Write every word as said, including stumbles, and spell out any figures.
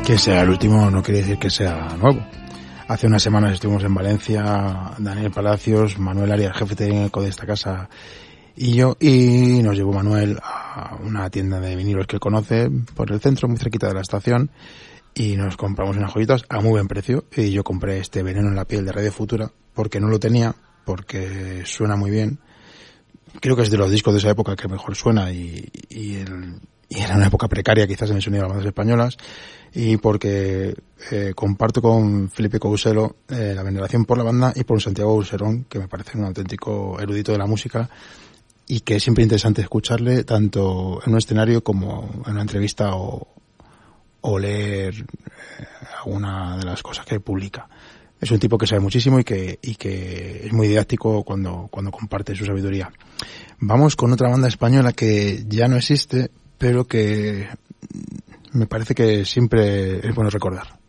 Que sea el último no quiere decir que sea nuevo. Hace unas semanas estuvimos en Valencia, Daniel Palacios, Manuel Arias, jefe técnico de esta casa, y yo, y nos llevó Manuel a una tienda de vinilos que él conoce por el centro, muy cerquita de la estación, y nos compramos unas joyitas a muy buen precio. Y yo compré este Veneno en la piel de Radio Futura porque no lo tenía, porque suena muy bien. Creo que es de los discos de esa época que mejor suena, y, y, el, y era una época precaria quizás en el sonido de las bandas españolas, y porque eh, comparto con Felipe Couselo eh, la veneración por la banda y por Santiago Userón, que me parece un auténtico erudito de la música y que es siempre interesante escucharle tanto en un escenario como en una entrevista o, o leer eh, alguna de las cosas que publica. Es un tipo que sabe muchísimo y que, y que es muy didáctico cuando, cuando comparte su sabiduría. Vamos con otra banda española que ya no existe, pero que me parece que siempre es bueno recordar.